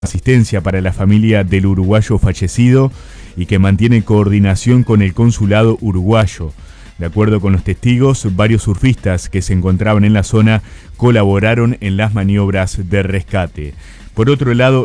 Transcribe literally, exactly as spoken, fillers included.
asistencia para la familia del uruguayo fallecido y que mantiene coordinación con el consulado uruguayo. De acuerdo con los testigos, varios surfistas que se encontraban en la zona colaboraron en las maniobras de rescate. Por otro lado,